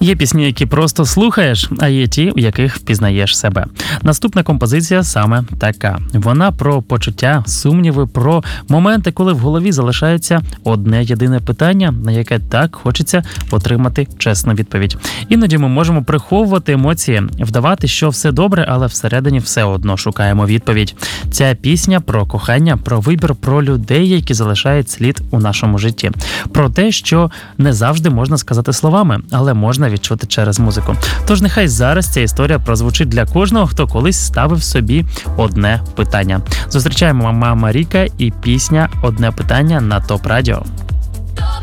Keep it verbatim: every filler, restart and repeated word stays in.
Є пісні, які просто слухаєш, а є ті, у яких впізнаєш себе. Наступна композиція саме така. Вона про почуття, сумніви, про моменти, коли в голові залишається одне єдине питання, на яке так хочеться отримати чесну відповідь. Іноді ми можемо приховувати емоції, вдавати, що все добре, але всередині все одно шукаємо відповідь. Ця пісня про кохання, про вибір, про людей, які залишають слід у нашому житті. Про те, що не завжди можна сказати словами, але можна відчути через музику. Тож нехай зараз ця історія прозвучить для кожного, хто колись ставив собі одне питання. Зустрічаємо Мама Ріка і пісня «Одне питання» на ТОП Радіо.